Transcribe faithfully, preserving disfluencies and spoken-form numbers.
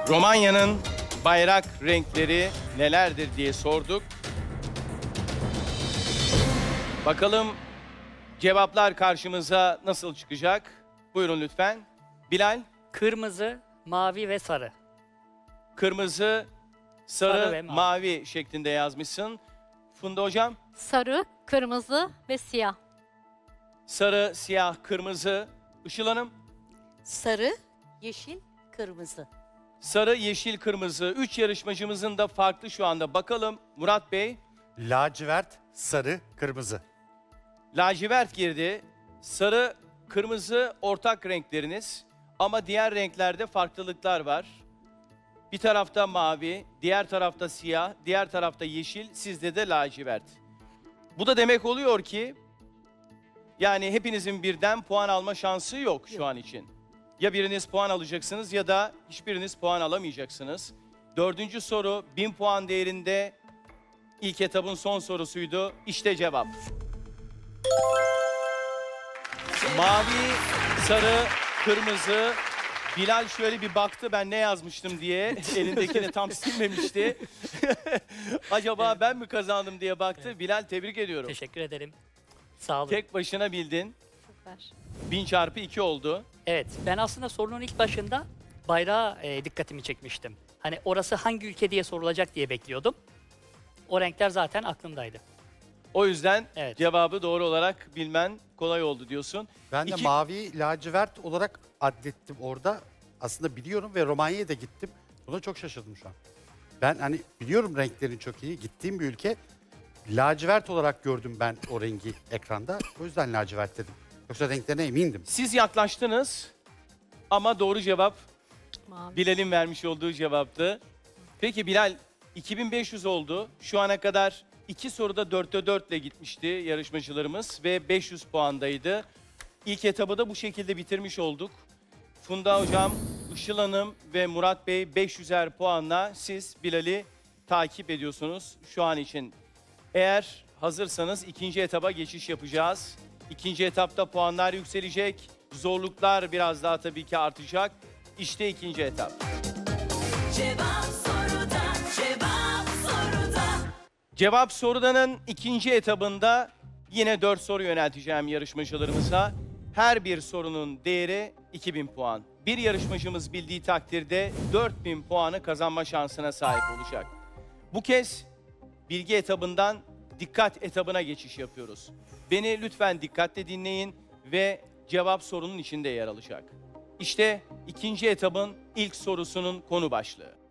Romanya'nın bayrak renkleri nelerdir diye sorduk. Bakalım cevaplar karşımıza nasıl çıkacak? Buyurun lütfen. Bilal, Kırmızı, mavi ve sarı. kırmızı, sarı, Sarı ve mavi. mavi şeklinde yazmışsın. Funda hocam, Sarı, kırmızı ve siyah. sarı, siyah, kırmızı. Işıl Hanım, Sarı, yeşil, kırmızı. sarı, yeşil, kırmızı. Üç yarışmacımızın da farklı şu anda. Bakalım Murat Bey, Lacivert, sarı, kırmızı. lacivert girdi. Sarı, kırmızı ortak renkleriniz. Ama diğer renklerde farklılıklar var. Bir tarafta mavi, diğer tarafta siyah, diğer tarafta yeşil, sizde de lacivert. Bu da demek oluyor ki, yani hepinizin birden puan alma şansı yok şu an için. Ya biriniz puan alacaksınız ya da hiçbiriniz puan alamayacaksınız. Dördüncü soru bin puan değerinde, ilk etabın son sorusuydu. İşte cevap. Mavi, sarı, kırmızı. Bilal şöyle bir baktı ben ne yazmıştım diye. Elindekini tam silmemişti. Acaba ben mi kazandım diye baktı. Bilal, tebrik ediyorum. Teşekkür ederim. Sağ olun. Tek başına bildin. Süper. bin çarpı iki oldu. Evet, ben aslında sorunun ilk başında bayrağa e, dikkatimi çekmiştim. Hani orası hangi ülke diye sorulacak diye bekliyordum. O renkler zaten aklımdaydı. O yüzden Evet. cevabı doğru olarak bilmen kolay oldu diyorsun. Ben de İki- mavi lacivert olarak adettim orada. Aslında biliyorum ve Romanya'ya da gittim. Buna çok şaşırdım şu an. Ben hani biliyorum renklerini çok iyi. Gittiğim bir ülke lacivert olarak gördüm ben o rengi ekranda. O yüzden lacivert dedim. Yoksa renklerine emindim. Siz yaklaştınız ama doğru cevap Mavi. Bilal'in vermiş olduğu cevaptı. Peki Bilal, iki bin beş yüz oldu. Şu ana kadar iki soruda dörtte dörtle gitmişti yarışmacılarımız ve beş yüz puandaydı. İlk etabı da bu şekilde bitirmiş olduk. Funda Hocam, Işıl Hanım ve Murat Bey beş yüzer puanla siz Bilal'i takip ediyorsunuz şu an için. Eğer hazırsanız ikinci etaba geçiş yapacağız. İkinci etapta puanlar yükselecek, zorluklar biraz daha tabii ki artacak. İşte ikinci etap. Cevap soruda, cevap soruda. Cevap sorudanın ikinci etabında yine dört soru yönelteceğim yarışmacılarımıza. Her bir sorunun değeri iki bin puan. Bir yarışmacımız bildiği takdirde dört bin puanı kazanma şansına sahip olacak. Bu kez bilgi etabından dikkat etabına geçiş yapıyoruz. Beni lütfen dikkatle dinleyin ve cevap sorunun içinde yer alacak. İşte ikinci etabın ilk sorusunun konu başlığı.